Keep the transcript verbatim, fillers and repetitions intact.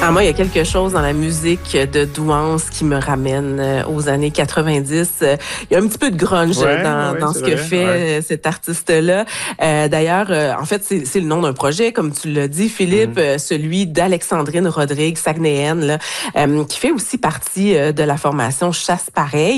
Ah, moi, il y a quelque chose dans la musique de Douance qui me ramène euh, aux années quatre-vingt-dix. Euh, Il y a un petit peu de grunge Ouais, dans, ouais, ouais, dans c'est ce que vrai, ouais. fait euh, cet artiste-là. Euh, d'ailleurs, euh, en fait, c'est c'est le nom d'un projet, comme tu l'as dit, Philippe, Mhm. euh, celui d'Alexandrine Rodrigue, Saguenayenne, là, euh, qui fait aussi partie euh, de la formation Chasse Pareil.